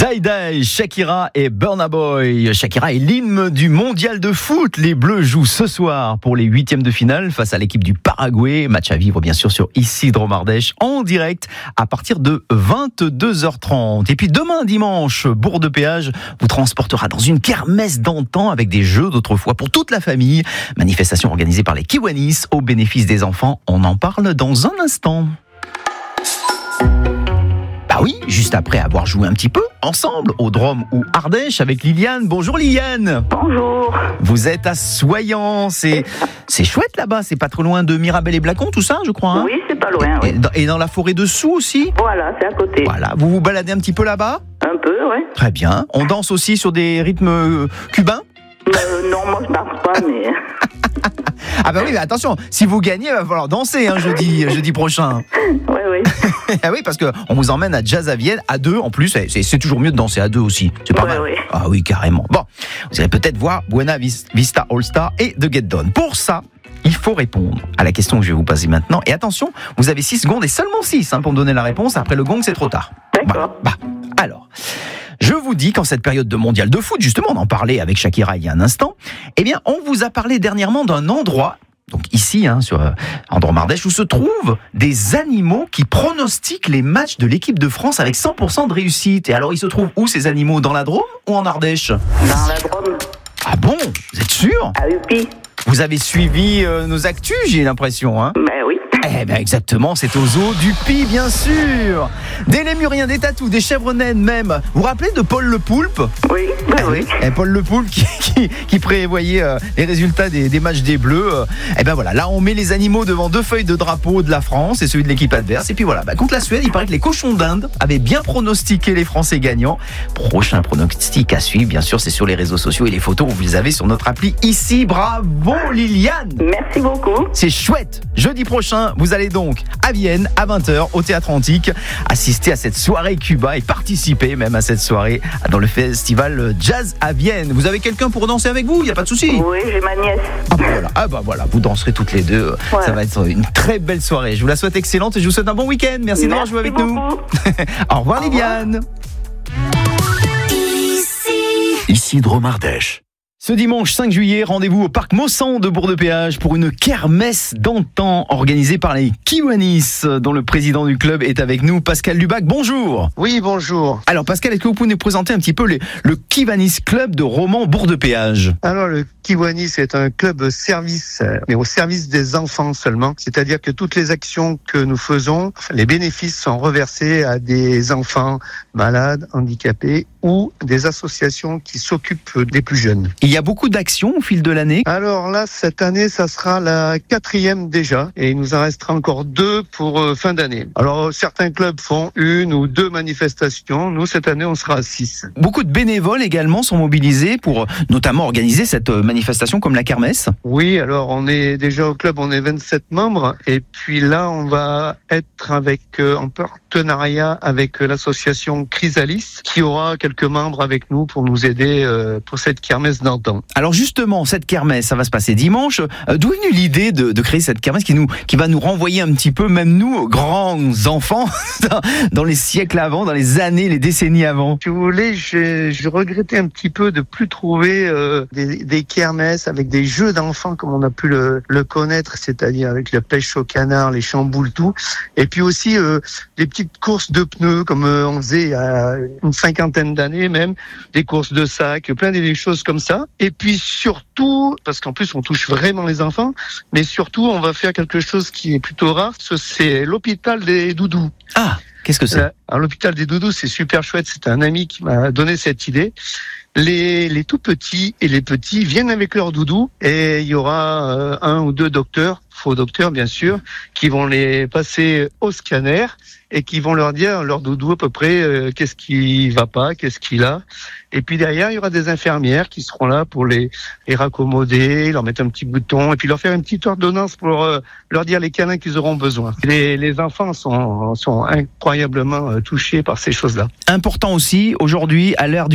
Die Die, Shakira et Burna Boy. Shakira est l'hymne du mondial de foot. Les Bleus jouent ce soir pour les 8e de finale face à l'équipe du Paraguay. Match à vivre bien sûr sur Isidro Ardèche en direct à partir de 22h30. Et puis demain dimanche, Bourg de Péage vous transportera dans une kermesse d'antan avec des jeux d'autrefois pour toute la famille. Manifestation organisée par les Kiwanis au bénéfice des enfants. On en parle dans un instant. Bah oui, juste après avoir joué un petit peu ensemble au Drôme ou Ardèche avec Liliane. Bonjour Liliane. Bonjour. Vous êtes à Soyans, c'est chouette là-bas, c'est pas trop loin de Mirabel et Blacon, tout ça, je crois. Hein, oui, c'est pas loin. Oui. Et dans la forêt dessous aussi. Voilà, c'est à côté. Voilà, vous vous baladez un petit peu là-bas? Un peu, oui. Très bien. On danse aussi sur des rythmes cubains? Non, moi je danse pas, mais... Ah bah oui, mais attention, si vous gagnez, il va falloir danser jeudi prochain. Oui. Ah oui, parce qu'on vous emmène à Jazz à Vienne, à deux en plus, c'est toujours mieux de danser à deux aussi, c'est pas mal. Oui. Ah oui, carrément. Bon, vous allez peut-être voir Buena Vista All Star et The Get Done. Pour ça, il faut répondre à la question que je vais vous poser maintenant. Et attention, vous avez 6 secondes et seulement 6 pour me donner la réponse. Après le gong, c'est trop tard. D'accord. Alors, je vous dis qu'en cette période de mondial de foot, justement, on en parlait avec Shakira il y a un instant, eh bien, on vous a parlé dernièrement d'un endroit, donc ici, sur Andorre Ardèche, où se trouvent des animaux qui pronostiquent les matchs de l'équipe de France avec 100% de réussite. Et alors, ils se trouvent où ces animaux? Dans la Drôme ou en Ardèche? Dans la Drôme. Ah bon? Vous êtes sûr? À Upi. Vous avez suivi nos actus, j'ai l'impression, hein? Ben oui. Eh bien exactement, c'est au zoo du Pi, bien sûr. Des lémuriens, des tatous, des chèvres naines même. Vous vous rappelez de Paul le Poulpe? Oui. Et Paul le Poulpe qui prévoyait les résultats des matchs des Bleus. Et ben voilà, là on met les animaux devant 2 feuilles de drapeau de la France et celui de l'équipe adverse. Et puis voilà, contre la Suède, il paraît que les cochons d'Inde avaient bien pronostiqué les Français gagnants. Prochain pronostic à suivre, bien sûr, c'est sur les réseaux sociaux et les photos, vous les avez sur notre appli ici. Bravo Liliane. Merci beaucoup. C'est chouette. Jeudi prochain, vous allez donc à Vienne, à 20h, au Théâtre Antique, assister à cette soirée Cuba et participer même à cette soirée dans le festival Jazz à Vienne. Vous avez quelqu'un pour danser avec vous? Il n'y a pas de souci. Oui, j'ai ma nièce. Voilà, vous danserez toutes les deux. Ouais. Ça va être une très belle soirée. Je vous la souhaite excellente et je vous souhaite un bon week-end. Merci d'avoir joué avec nous. Au revoir Liliane. Isidro Ardèche. Ce dimanche 5 juillet, rendez-vous au parc Maussan de Bourg de Péage pour une kermesse d'antan organisée par les Kiwanis, dont le président du club est avec nous, Pascal Lubac. Bonjour. Oui, bonjour. Alors Pascal, est-ce que vous pouvez nous présenter un petit peu le Kiwanis Club de Romans Bourg de Péage? Alors le Kiwanis est un club service, mais au service des enfants seulement. C'est-à-dire que toutes les actions que nous faisons, les bénéfices sont reversés à des enfants malades, handicapés ou des associations qui s'occupent des plus jeunes. Il y a beaucoup d'actions au fil de l'année? Alors là, cette année, ça sera la 4e déjà, et il nous en restera encore 2 pour fin d'année. Alors certains clubs font 1 ou 2 manifestations. Nous, cette année, on sera à 6. Beaucoup de bénévoles également sont mobilisés pour notamment organiser cette manifestation comme la kermesse? Oui, alors on est déjà au club, on est 27 membres, et puis là, on va être en partenariat avec l'association Chrysalis, qui aura quelques membres avec nous pour nous aider pour cette kermesse d'antan. Alors justement, cette kermesse, ça va se passer dimanche. D'où est venue l'idée de créer cette kermesse qui va nous renvoyer un petit peu, même nous, grands enfants, dans les siècles avant, dans les années, les décennies avant? Si vous voulez, je regrettais un petit peu de plus trouver des kermesses avec des jeux d'enfants comme on a pu le connaître, c'est-à-dire avec la pêche au canard, les chamboules, tout. Et puis aussi des petites courses de pneus comme on faisait il y a une 50aine d'années même, des courses de sacs, plein des choses comme ça. Et puis surtout, parce qu'en plus on touche vraiment les enfants, mais surtout on va faire quelque chose qui est plutôt rare, c'est l'hôpital des doudous. Ah, qu'est-ce que c'est? Alors l'hôpital des doudous, c'est super chouette, c'est un ami qui m'a donné cette idée. Les tout petits et les petits viennent avec leur doudou et il y aura 1 ou 2 docteurs, faux docteurs bien sûr, qui vont les passer au scanner et qui vont leur dire leur doudou à peu près qu'est-ce qui va pas, qu'est-ce qu'il a. Et puis derrière, il y aura des infirmières qui seront là pour les raccommoder, leur mettre un petit bouton et puis leur faire une petite ordonnance pour leur dire les câlins qu'ils auront besoin. Les enfants sont incroyablement touchés par ces choses-là. Important aussi, aujourd'hui, à l'ère